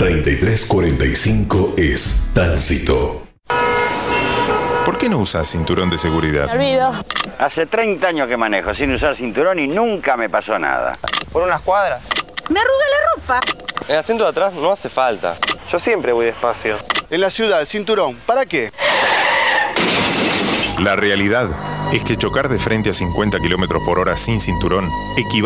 3345 es tránsito. ¿Por qué no usas cinturón de seguridad? Me olvido. Hace 30 años que manejo sin usar cinturón y nunca me pasó nada. Por unas cuadras. Me arruga la ropa. El asiento de atrás no hace falta. Yo siempre voy despacio. En la ciudad, cinturón, ¿para qué? La realidad es que chocar de frente a 50 km/h sin cinturón equivale